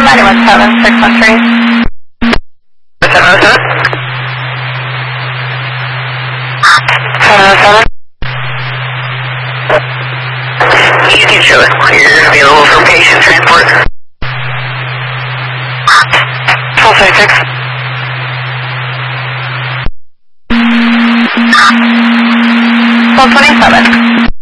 917-613. 707. 707. Easy show is clear, available for patient transport. 1226. 1227.